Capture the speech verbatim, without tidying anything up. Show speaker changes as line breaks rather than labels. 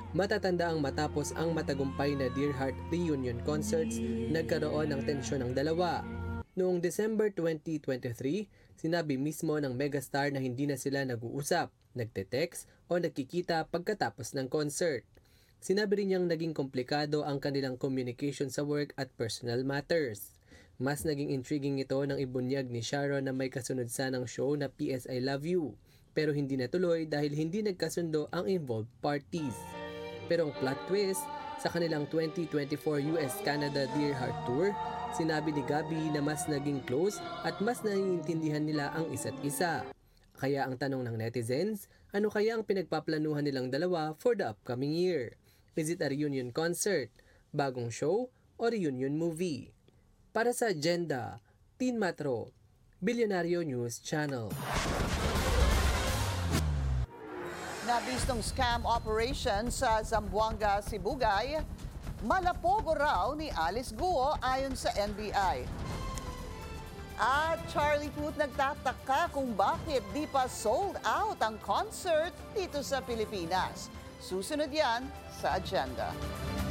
Matatanda ang matapos ang matagumpay na Dear Heart reunion concerts, nagkaroon ng tensyon ng dalawa. Noong December twenty twenty-three, sinabi mismo ng megastar na hindi na sila nag-uusap, nagte-text o nagkikita pagkatapos ng concert. Sinabi rin niyang naging komplikado ang kanilang communication sa work at personal matters. Mas naging intriguing ito nang ibunyag ni Sharon na may kasunod sanang show na P S I Love You, pero hindi natuloy dahil hindi nagkasundo ang involved parties. Pero ang plot twist, sa kanilang twenty twenty-four U S Canada Dear Heart Tour, sinabi ni Gabby na mas naging close at mas naiintindihan nila ang isa't isa. Kaya ang tanong ng netizens, ano kaya ang pinagpaplanuhan nilang dalawa for the upcoming year? Is it a reunion concert, bagong show, o reunion movie? Para sa Agenda, Teen Matro, Bilyonaryo News Channel.
Nabistong scam operation sa Zamboanga, Sibugay, malapogo raw ni Alice Guo ayon sa N B I. At Charlie Puth nagtataka kung bakit di pa sold out ang concert dito sa Pilipinas. Susunod yan sa Agenda.